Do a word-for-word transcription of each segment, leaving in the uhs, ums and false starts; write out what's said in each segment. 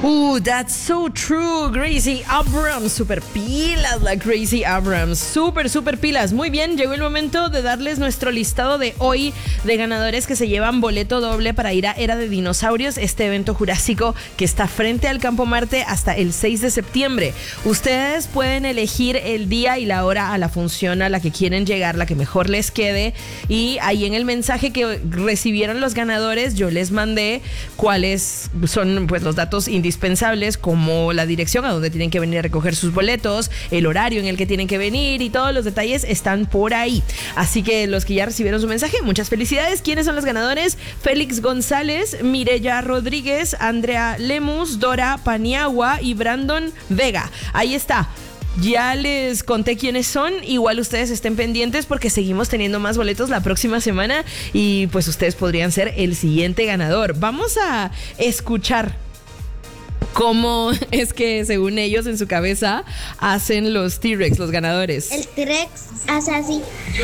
Uh, that's so true, Gracie Abrams. Super pilas la Gracie Abrams. Super, super pilas. Muy bien, llegó el momento de darles nuestro listado de hoy de ganadores que se llevan boleto doble para ir a Era de Dinosaurios, este evento jurásico que está frente al Campo Marte hasta el seis de septiembre. Ustedes pueden elegir el día y la hora a la función a la que quieren llegar, la que mejor les quede. Y ahí en el mensaje que recibieron los ganadores, yo les mandé cuáles son pues los datos indispensables como la dirección a donde tienen que venir a recoger sus boletos, el horario en el que tienen que venir y todos los detalles están por ahí. Así que los que ya recibieron su mensaje, muchas felicidades. ¿Quiénes son los ganadores? Félix González, Mireya Rodríguez, Andrea Lemus, Dora Paniagua y Brandon Vega. Ahí está. Ya les conté quiénes son, igual ustedes estén pendientes porque seguimos teniendo más boletos la próxima semana y pues ustedes podrían ser el siguiente ganador. Vamos a escuchar cómo es que según ellos en su cabeza hacen los T-Rex, los ganadores. El T-Rex hace así.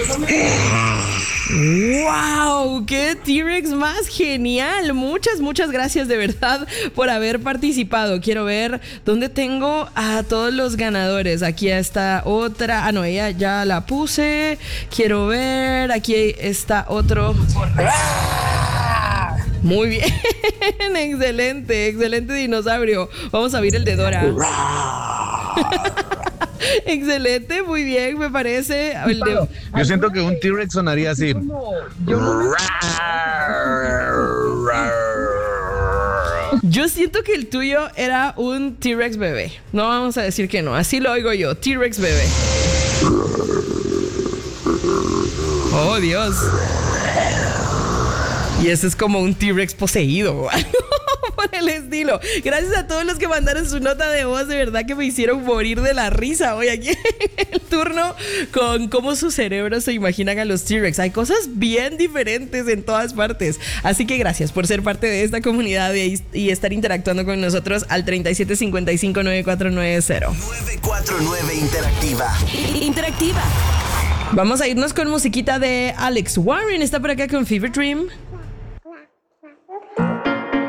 ¡Wow! ¡Qué T-Rex más genial! Muchas, muchas gracias de verdad por haber participado. Quiero ver dónde tengo a todos los ganadores. Aquí está otra. Ah, no, ella ya la puse. Quiero ver. Aquí está otro. Muy bien, excelente, excelente dinosaurio. Vamos a ver el de Dora. Excelente, muy bien, me parece. El de... Yo siento que un T-Rex sonaría así. Yo siento que el tuyo era un T-Rex bebé. No vamos a decir que no, así lo oigo yo, T-Rex bebé. Oh, Dios. Y ese es como un T-Rex poseído, por el estilo. Gracias a todos los que mandaron su nota de voz, de verdad que me hicieron morir de la risa hoy aquí en el turno con cómo sus cerebros se imaginan a los T-Rex. Hay cosas bien diferentes en todas partes. Así que gracias por ser parte de esta comunidad y, y estar interactuando con nosotros al treinta y siete cincuenta y cinco noventa y cuatro noventa. nueve cuatro nueve Interactiva. Interactiva. Vamos a irnos con musiquita de Alex Warren. Está por acá con Fever Dream.